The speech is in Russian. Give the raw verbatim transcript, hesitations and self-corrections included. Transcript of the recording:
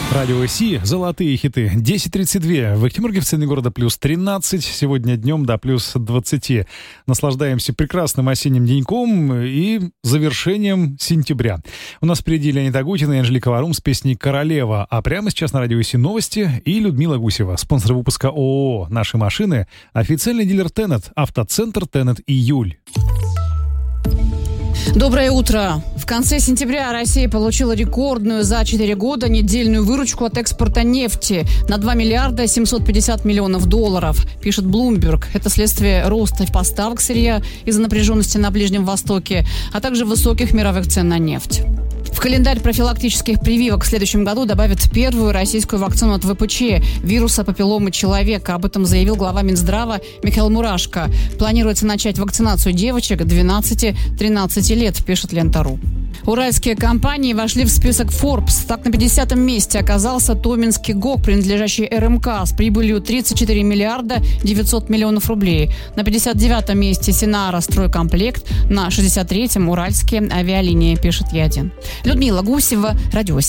Радио СИ, золотые хиты. десять тридцать два. В Ахтемурге, в центре города, плюс тринадцать. Сегодня днем до плюс двадцать. Наслаждаемся прекрасным осенним деньком и завершением сентября. У нас впереди Леонид Агутин и Анжелика Варум с песней «Королева». А прямо сейчас на Радио СИ новости и Людмила Гусева, спонсор выпуска ООО «Наши машины», официальный дилер Тенет, автоцентр Тенет Июль. Доброе утро. В конце сентября Россия получила рекордную за четыре года недельную выручку от экспорта нефти на два миллиарда семьсот пятьдесят миллионов долларов, пишет Bloomberg. Это следствие роста поставок сырья из-за напряженности на Ближнем Востоке, а также высоких мировых цен на нефть. В календарь профилактических прививок в следующем году добавят первую российскую вакцину от вэ пэ че – вируса папилломы человека. Об этом заявил глава Минздрава Михаил Мурашко. Планируется начать вакцинацию девочек двенадцати-тринадцати лет, пишет Лента.ру. Уральские компании вошли в список Forbes. Так, на пятидесятом месте оказался Томинский ГОК, принадлежащий эр эм ка, с прибылью тридцать четыре миллиарда девятьсот миллионов рублей. На пятьдесят девятом месте Синара Стройкомплект, на шестьдесят третьем Уральские авиалинии, пишет Ядин. Людмила Гусева, Радио СИ.